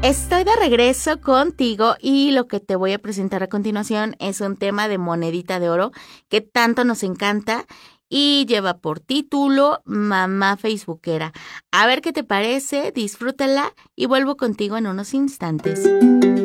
Estoy de regreso contigo y lo que te voy a presentar a continuación es un tema de monedita de oro que tanto nos encanta y lleva por título Mamá Facebookera. A ver qué te parece, disfrútala y vuelvo contigo en unos instantes.